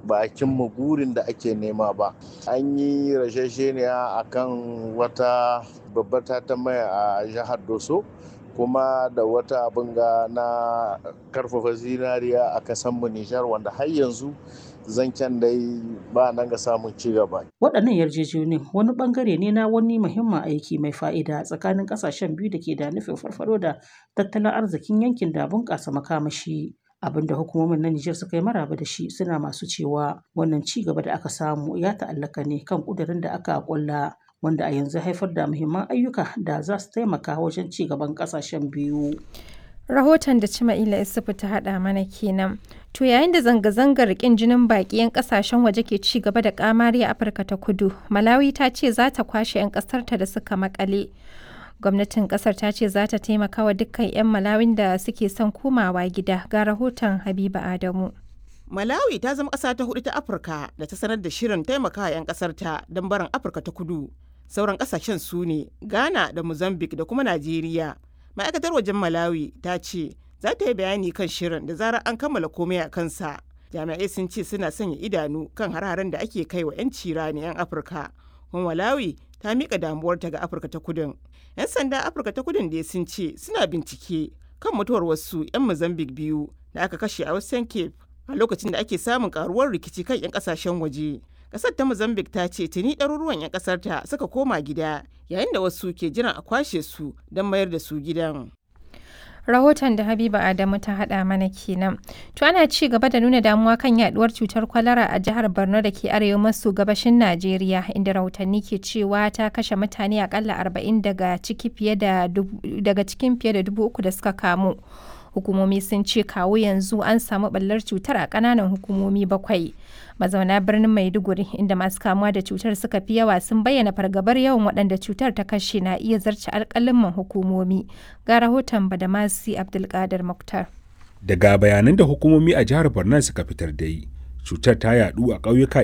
bakin mu gurin da ake nema ba. An yi rashasheniya akan wata babbar mai a jihar Doso kuma da wata abin ga na karfafa zinariya a kasan mu Nijar wanda har yanzu zancen dai ba nan ga samun ci gaba. Waɗannan yarjejeniyoyin wani ɓangare ne na wani muhimmin aiki mai fa'ida tsakanin ƙasashen biyu da ke da nufin farfaɗo da tattalin arzikin yankin da bunƙasa makamashi. Abin da hukumomin na Nijar suka yi maraba da shi suna masu cewa wannan ci gaba da aka samu ya ta'allaka ne kan ƙudurin da aka ƙulla wanda a yanzu haifar da muhimman ayyuka da za su taimaka wajen ci gaban ƙasashen biyu. Rahoton da Cima'ila Isufu ta haɗa mana kenan. To yayin da zanga-zangar ƙin jinin baƙi 'yan ƙasashen waje ke ci gaba da ƙamari a Afirka ta Kudu, Malawi ta ce za ta kwashe 'yan ƙasarta da suka maƙale. Gwamnatin ƙasar ta ce za ta taimaka wa dukkan 'yan Malawin da suke son komawa gida. Ga rahoton Habiba Adamu. Malawi ta zama ƙasa ta hudu ta Afirka da ta sanar da shirin taimakawa 'yan ƙasarta don barin Afirka ta Kudu. Sauran ƙasashen su ne Ghana da Mozambique da kuma Najeriya. Ma'aikatar wajen Malawi ta ce za ta yi bayani kan shirin da zarar an kammala komai a kansa. Jami'ai sun ce suna sanya idanu kan hararen da ake kai wa 'yanci rani 'yan Afirka. Kuma Malawi ta miƙa damuwarta ga Afirka ta Kudun. 'Yan sanda Afirka ta Kudun da sun ce suna bincike kan mutuwar wasu 'yan Mozambique biyu da aka kashe a Western Cape a lokacin da ake samun karuwar rikici kan 'yan kasashen waje. Kasar ta Mozambique ta ce tuni ɗaruruwan 'yan kasar ta suka koma gida yayin da wasu ke jiran a kwashe su don mayar da su gidan. Rahoton da Habiba Adamu ta haɗa mana kenan. To ana ci gaba da nuna damuwa kan yaduwar cutar kwalara a jihar Borno da ke arewa maso gabashin Najeriya, inda rahotanni ke cewa ta kashe mutane akalla 40 daga cikin fiye da 3,000 da suka kamu. Hukumomi sun ce kawo yanzu an samu ɓallar cutar a ƙananan hukumomi 7. Mazauna birnin Maiduguri inda masu kamuwa da cutar suka fi yawa sun bayyana fargabar yawan waɗanda cutar ta kashe na iya zarce alƙalin hukumomi. Ga rahoton Badamasi Abdulkadir Muktar. Daga bayanan da hukumomi a jihar Borno suka fitar dai, cutar ta yaɗu a ƙauyuka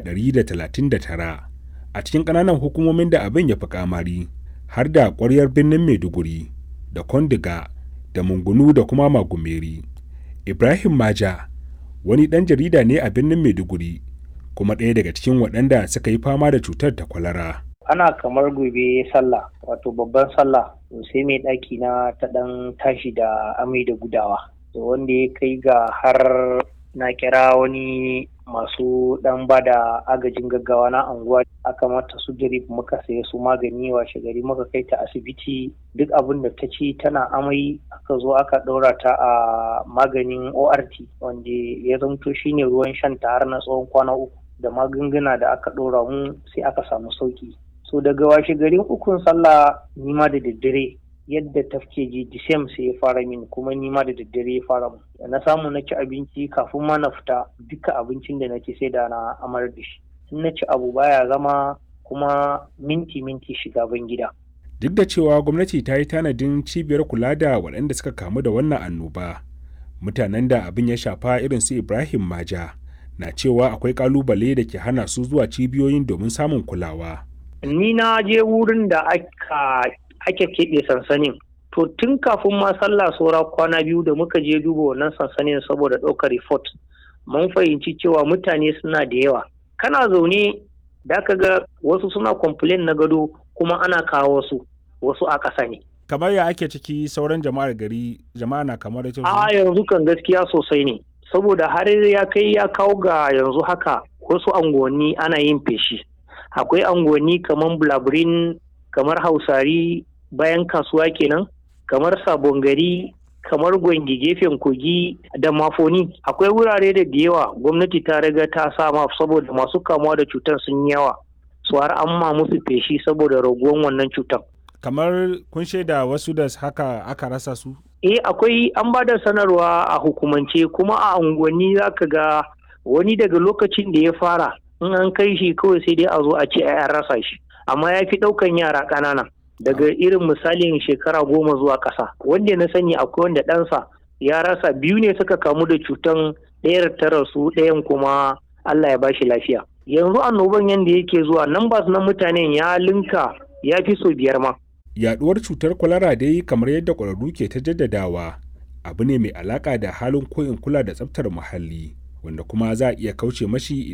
139 a cikin ƙananan hukumomin da abin ya fi kamari, har da ƙwaryar birnin Maiduguri da Kondiga da Mungunu da kuma Magumeri. Ibrahim Maja wani ɗan jarida ne a birnin Maiduguri kuma ɗaya daga cikin waɗanda suka yi fama da cutar ta kwalara. Ana kamar gobe sallah wato babban sallah sai mai ɗaki na ta ɗan tashi da amai da gudawa. Wanda ya kai ga har na kira wani masu ɗan ba da agajin gaggawa na anguwa aka mata su drip muka saye su magani washe gari muka kai ta asibiti duk abin da ta ci tana amai aka zo aka ɗora ta a maganin ORT wanda ya zamto shine ruwan shan ta har na tsawon kwana 3 da magunguna da aka ɗora mu sai aka samu sauki. So daga washe garin ukun sallah nima da daddare yadda tafke ji disem sai ya fara min kuma nima da daddare ya fara mu. Na samu na ci abinci kafin ma na fita duka abincin da nake sai da na amar da shi. In na ci abu baya zama kuma minti shiga ban gida. Duk da cewa gwamnati ta yi tanadin cibiyar kula da waɗanda suka kamu da wannan annoba, mutanen da abin ya shafa irin su Ibrahim Maja na cewa akwai kalubale da ke hana su zuwa cibiyoyin domin samun kulawa. Ni na je wurin da ake keɓe sansanin. To tun kafin ma sallah saura kwana 2 da muka je duba wannan sansanin saboda ɗaukar report, mun fahimci cewa mutane suna da yawa. Kana zaune da ka ga wasu suna complain na gado kuma ana kawo wasu a ƙasa ne. Kamar ya ake ciki sauran jama'ar gari, jama'a na kamar da a yanzu kan gaskiya sosai ne. Saboda har ya kai ya kawo ga yanzu haka wasu anguwanni ana yin feshi. Akwai anguwanni kamar Blabirin, kamar Hausari bayan kasuwa kenan, kamar Sabon Gari, kamar Gwangi gefen Kogi da Mafoni. Akwai wurare da yawa gwamnati ta riga ta sama saboda masu kamuwa da cutar sun yawa. Su har an ma musu feshi saboda raguwan wannan cutar. Kamar kun shaida wasu da haka aka rasa su? Akwai an ba da sanarwa a hukumance kuma a unguwanni za ka ga wani daga lokacin da ya fara in an kai shi kawai sai dai a zo a ce an rasa shi. Amma ya fi ɗaukan yara ƙanana daga irin misalin shekara 10 zuwa ƙasa. Wanda na sani akwai wanda ɗansa ya rasa 2 ne suka kamu da cutan, ɗayar ta rasu ɗayan kuma Allah ya bashi lafiya. Yanzu annoban yanda yake zuwa numbers na mutanen ya linka ya fi so 5 ma. Yaduwar cutar kwalara dai kamar yadda ƙwararru ke ta jaddadawa abu ne mai alaƙa da halin koyin kula da tsaftar muhalli wanda kuma za a iya kauce mashi